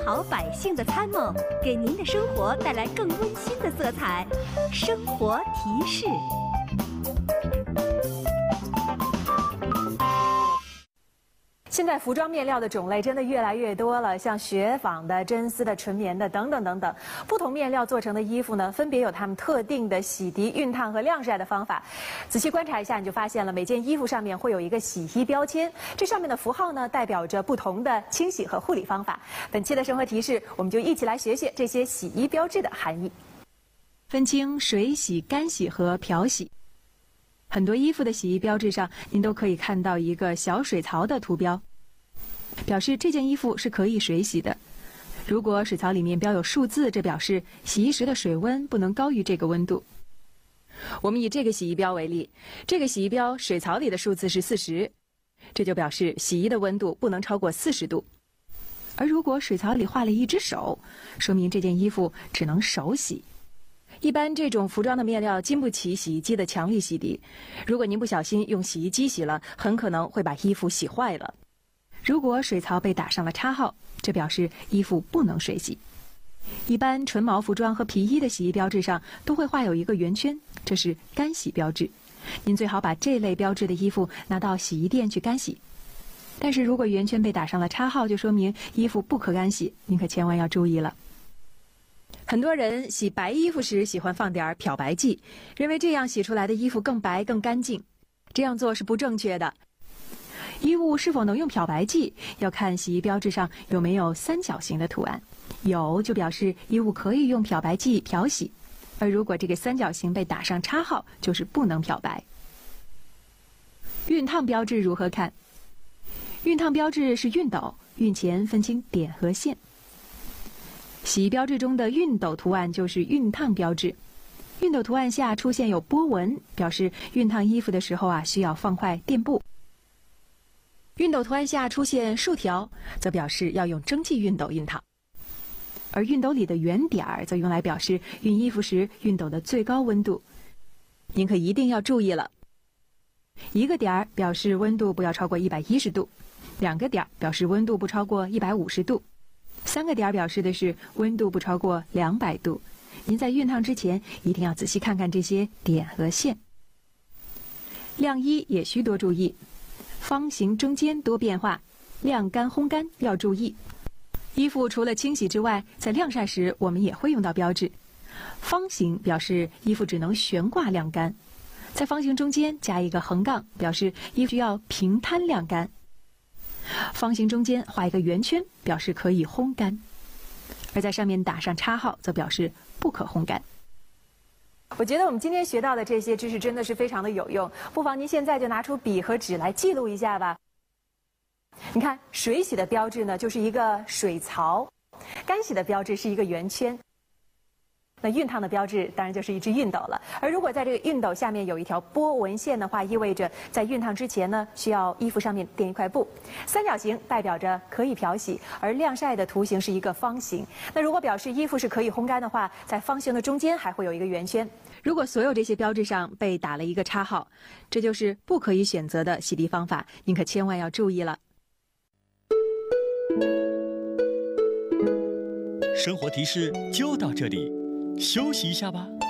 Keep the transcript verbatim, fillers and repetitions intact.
好百姓的参谋，给您的生活带来更温馨的色彩。生活提示。 现在服装面料的种类真的越来越多了，像雪纺的、真丝的、纯棉的等等等等，不同面料做成的衣服呢，分别有它们特定的洗涤、熨烫和晾晒的方法。仔细观察一下，你就发现了每件衣服上面会有一个洗衣标签，这上面的符号呢，代表着不同的清洗和护理方法。本期的生活提示，我们就一起来学学这些洗衣标志的含义。分清水洗、干洗和漂洗。很多衣服的洗衣标志上，您都可以看到一个小水槽的图标，表示这件衣服是可以水洗的。如果水槽里面标有数字，这表示洗衣时的水温不能高于这个温度。我们以这个洗衣标为例，这个洗衣标水槽里的数字是四十，这就表示洗衣的温度不能超过四十度。而如果水槽里画了一只手，说明这件衣服只能手洗。一般这种服装的面料经不起洗衣机的强力洗涤，如果您不小心用洗衣机洗了，很可能会把衣服洗坏了。如果水槽被打上了叉号，这表示衣服不能水洗。一般纯毛服装和皮衣的洗衣标志上都会画有一个圆圈，这是干洗标志。您最好把这类标志的衣服拿到洗衣店去干洗。但是如果圆圈被打上了叉号，就说明衣服不可干洗，您可千万要注意了。很多人洗白衣服时喜欢放点漂白剂，认为这样洗出来的衣服更白更干净。这样做是不正确的。衣物是否能用漂白剂，要看洗衣标志上有没有三角形的图案，有就表示衣物可以用漂白剂漂洗，而如果这个三角形被打上叉号，就是不能漂白。熨烫标志如何看？熨烫标志是熨斗，熨前分清点和线。洗衣标志中的熨斗图案就是熨烫标志。熨斗图案下出现有波纹，表示熨烫衣服的时候啊，需要放快垫布。熨斗图案下出现竖条，则表示要用蒸汽熨斗熨烫。而熨斗里的圆点儿则用来表示熨衣服时熨斗的最高温度。您可一定要注意了。一个点儿表示温度不要超过一百一十度，两个点儿表示温度不超过一百五十度。三个点表示的是温度不超过两百度。您在熨烫之前一定要仔细看看这些点和线。晾衣也需多注意，方形中间多变化，晾干烘干要注意。衣服除了清洗之外，在晾晒时我们也会用到标志。方形表示衣服只能悬挂晾干，在方形中间加一个横杠，表示衣服要平摊晾干。方形中间画一个圆圈，表示可以烘干，而在上面打上叉号，则表示不可烘干。我觉得我们今天学到的这些知识真的是非常的有用，不妨您现在就拿出笔和纸来记录一下吧。你看，水洗的标志呢就是一个水槽，干洗的标志是一个圆圈。那熨烫的标志当然就是一只熨斗了，而如果在这个熨斗下面有一条波纹线的话，意味着在熨烫之前呢，需要衣服上面垫一块布。三角形代表着可以漂洗，而晾晒的图形是一个方形。那如果表示衣服是可以烘干的话，在方形的中间还会有一个圆圈。如果所有这些标志上被打了一个叉号，这就是不可以选择的洗涤方法，您可千万要注意了。 生活提示就到这里。休息一下吧。